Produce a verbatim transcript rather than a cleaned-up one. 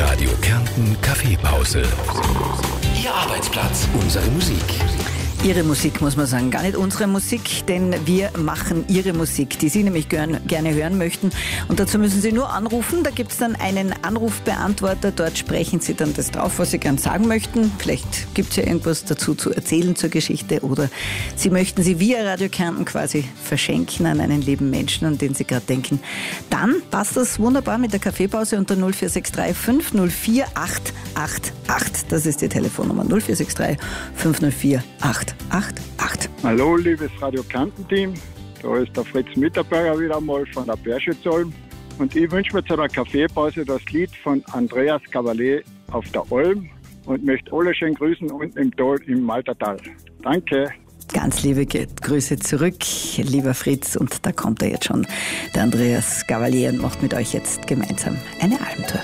Radio Kärnten Kaffeepause. Ihr Arbeitsplatz, unsere Musik. Ihre Musik, muss man sagen, gar nicht unsere Musik, denn wir machen Ihre Musik, die Sie nämlich gern, gerne hören möchten. Und dazu müssen Sie nur anrufen, da gibt es dann einen Anrufbeantworter, dort sprechen Sie dann das drauf, was Sie gern sagen möchten. Vielleicht gibt es ja irgendwas dazu zu erzählen zur Geschichte oder Sie möchten sie via Radio Kärnten quasi verschenken an einen lieben Menschen, an den Sie gerade denken. Dann passt das wunderbar mit der Kaffeepause unter null vier sechs drei fünf null vier acht acht acht. Das ist die Telefonnummer null vier sechs drei fünf null vier acht acht acht. Hallo, liebes Radio Kärnten-Team. Da ist der Fritz Mitterberger wieder mal von der Berschützalm. Und ich wünsche mir zu der Kaffeepause das Lied von Andreas Cavalier auf der Alm und möchte alle schön grüßen unten im Tal, im Maltertal. Danke. Ganz liebe Grüße zurück, lieber Fritz. Und da kommt er jetzt schon, der Andreas Cavalier, und macht mit euch jetzt gemeinsam eine Almtour.